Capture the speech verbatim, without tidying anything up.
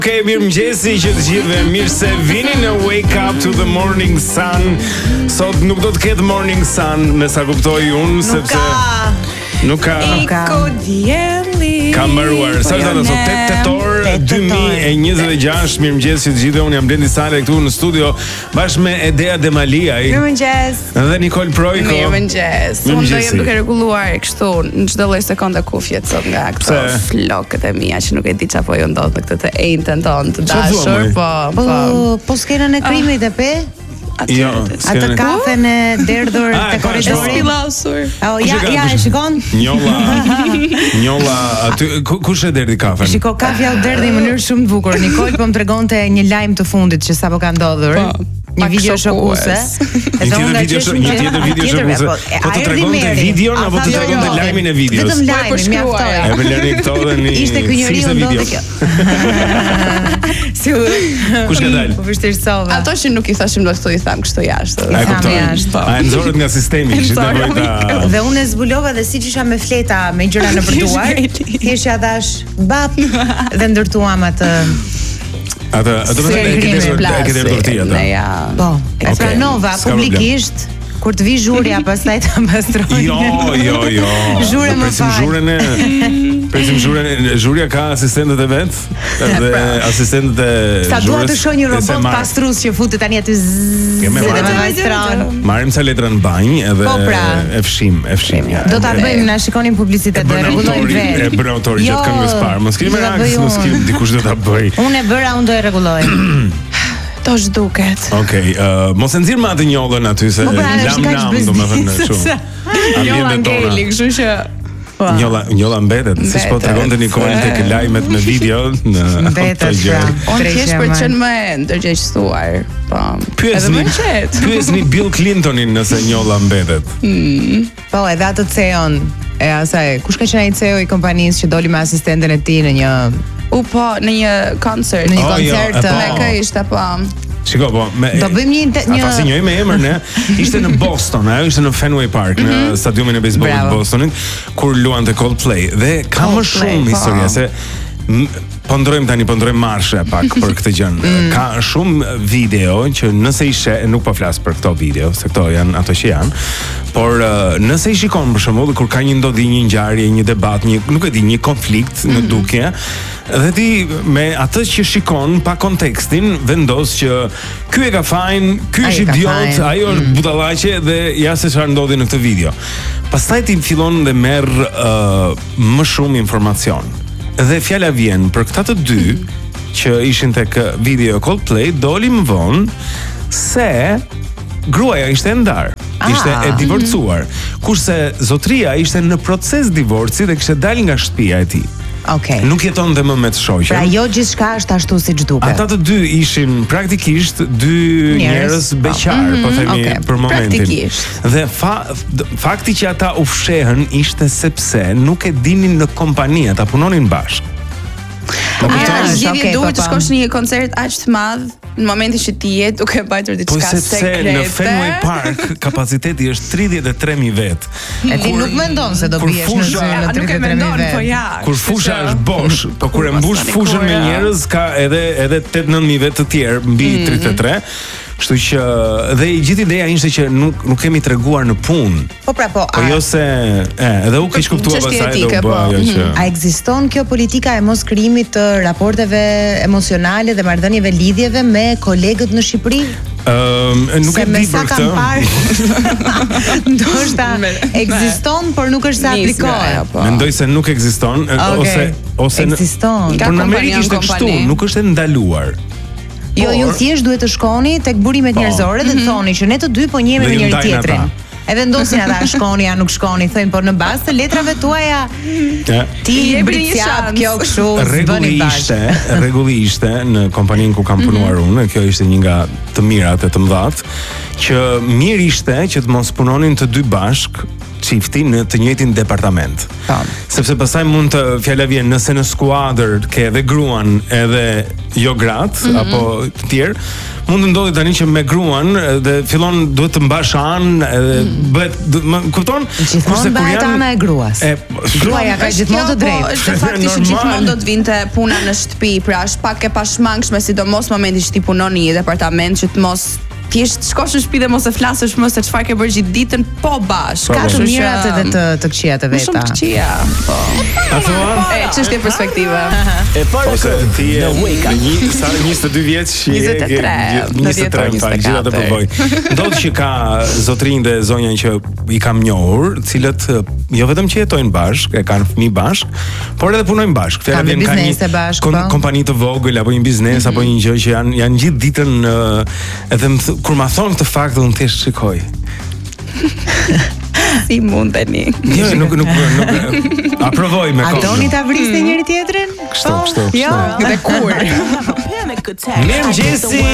Okej, okay, mirëmëngjesi që të gjithëve, mirë se vini në Wake Up to the Morning Sun. Sot nuk do të ketë Morning Sun, me sa kuptoj unë, sepse nuk ka. Nuk ka. Ka mbaruar. Sa është sot tetë tetor dy mijë e njëzet e gjashtë. Mirëmëngjes që të gjithëve. Unë jam Blendi Sale këtu në studio bashkë me Edea Demaliaj. Mirëmëngjes. Dhe Nicole Projko. Mirëmëngjes. Unë do jem duke rregulluar kështu në çdo lloj sekonde kufjet sot nga këto flokët e mia që nuk e di çfarë po ju ndodh me këtë të ejtën tonë të dashur, po po po skenën e krimit e pe. Jo, atë kafen e derdhur te korridori. Oh, ja, ja, e shikon? Njolla. Njolla, aty kush e derdhi kafen? Shiko, kafja u derdhi në mënyrë shumë të bukur. Nikol po më tregonte një lajm të fundit që sapo ka ndodhur. Një video shokuese. Një tjetër video shokuese, një tjetër video shokuese. Po të tregonte videon apo të tregonte lajmin e videos? Vetëm lajmin, mjaftoi. E bëleni këto dhe një ishte ky njeriu ndodhi kjo. Si kush ka dalë? Po vështirësova. Ato që nuk i thashim do të i tham kështu jashtë. Ai kupton. Ai nxorët nga sistemi, që do vojta. Dhe unë e zbulova dhe siç isha me fleta me gjëra në përduar, thjesht ja dash bap dhe ndërtuam atë. Atë, atë vetë e ke derdhur ti atë. Po, e pranova publikisht. Kur të vi zhurja, pastaj ta pastroj. Jo, jo, jo. Zhure më fal. Zhurën e Presim zhurën, zhurja ka asistentët e vet, dhe asistentët e zhurës. Sa dua të shoh një robot pastrues që futet tani aty zzz. Kemë marrë. Marrim sa letra në banjë edhe e fshim, e fshim. Do ta bëjmë, na shikonin publicitet, do e rregullojmë vetë. E bën autori që të këngës parë. Mos kemi reaks, mos kemi dikush do ta bëj. Unë e bëra, unë do e rregulloj. To zhduket. Okej, mos e nxirr më atë njollën aty se lam nam, domethënë kështu. Njolla ngeli, kështu që Njolla, njolla mbetet, siç po tregonte Nicole tek lajmet me video në mbetet gjë. Unë thjesht për çën më e ndërgjegjësuar. Po. Pyesni, pyesni Bill Clintonin nëse njolla mbetet. Po, edhe atë C E O-n e asaj, kush ka qenë ai C E O i kompanisë që doli me asistenten e tij në një U po, në një koncert. Në një koncert me kë ishte po. Shiko, po, me do bëjmë një një ata si njëjë me emrin, ne. Ishte në Boston, ajo ishte në Fenway Park, mm -hmm. në stadiumin e bejsbollit të Bostonit, kur luante Coldplay. Dhe ka më shumë historia se po ndrojmë tani, po ndrojmë marshe pak për këtë gjë. Mm. Ka shumë video që nëse i sheh, nuk po flas për këto video, se këto janë ato që janë, por uh, nëse i shikon për shembull kur ka një ndodhi, një ngjarje, një debat, një nuk e di, një konflikt mm -hmm. në dukje, dhe ti me atë që shikon pa kontekstin vendos që ky e ka fajin, ky është idiot, ajo është mm. budallaqe dhe ja se çfarë ndodhi në këtë video. Pastaj ti fillon dhe merr uh, më shumë informacion. Dhe fjala vjen për këta të dy që ishin tek video Coldplay, doli më vonë se gruaja ishte e ndarë, ishte e divorcuar, kurse zotria ishte në proces divorci dhe kishte dalë nga shtëpia e tij. Okay. Nuk jeton dhe më me të shoqen. Pra jo gjithçka është ashtu siç duket. Ata të dy ishin praktikisht dy njerëz beqar, mm -hmm. po themi okay. për momentin. Dhe fa, fakti që ata u fshehën ishte sepse nuk e dinin në kompani, ata punonin bashkë. Po gjeni duhet të shkosh në një koncert aq të madh në momentin që ti je duke bajtur diçka sekrete. Po sepse në Fenway Park kapaciteti është tridhjetë e tre mijë vet. E ti nuk mendon se do biesh në zyrën e tridhjetë e tre mijë vet. Po ja. Kur fusha është bosh, po kur e mbush fushën me njerëz ka edhe edhe tetë nëntë mijë vet të tjerë mbi tridhjetë e tre. Kështu që dhe i gjithë ideja ishte që nuk nuk kemi treguar në punë. Po pra po. Po jo se, e, edhe u keq kuptua pastaj do bëj ajo që. A ekziston kjo politika e mos krijimit të raporteve emocionale dhe marrëdhënieve lidhjeve me kolegët në Shqipëri? Ëm, nuk e di për këtë. Ndoshta ekziston, por nuk është se aplikohet. Mendoj se nuk ekziston ose ose ekziston. Por në Amerikë ishte kështu, nuk është e ndaluar. Jo, ju thjesht duhet të shkoni tek burimet njerëzore dhe të thoni që ne të dy po njehemi me njëri tjetrin. Edhe ndosin ata shkoni ja nuk shkoni, thojnë por në bazë të letrave tuaja ti bricjat kjo kështu bëni bashkë. Rregulli ishte në kompaninë ku kam punuar unë, kjo ishte një nga të mirat e të mëdhat, që mirë ishte që të mos punonin të dy bashk, që çifti në të njëjtin departament. Tam. Sepse pastaj mund të fjala vjen nëse në skuadër ke edhe gruan edhe jo gratë mm -hmm. apo të tjerë, mund të ndodhi tani që me gruan dhe fillon duhet të mbash anë edhe mm. bëhet, më kupton? Kurse kur janë ana e gruas. E, gruaja ka gjithmonë të drejtë. Është fakti që gjithmonë do të vinte puna në shtëpi, pra është pak e pashmangshme, sidomos momenti që ti punon në një departament që të mos ti shkosh në shtëpi dhe mos e flasësh më se çfarë ke bërë gjithë ditën, po bash. Ka të mirat edhe të të këqija të veta. Shumë këqija. Po. A thua? E çështje perspektive. E para se ti je një sa njëzet e dy vjeç, njëzet e tre, njëzet e tre, gjithë ato përvoj. Ndodh që ka zotrinj dhe zonja që i kam njohur, të cilët jo vetëm që jetojnë bashkë, e kanë fëmijë bashkë, por edhe punojnë bashkë. Fjala vjen ka një kom, kompani të vogël apo një biznes mm -hmm. apo një gjë që janë janë gjithë ditën edhe kur ma thonë këtë fakt dhe unë thjesht shikoj. Si mundeni? Jo, nuk nuk nuk aprovoj me kohë. A doni ta vrisni njëri tjetrin? Kështu, kështu, kështu. Jo, dhe kur? Mirëmëngjesi.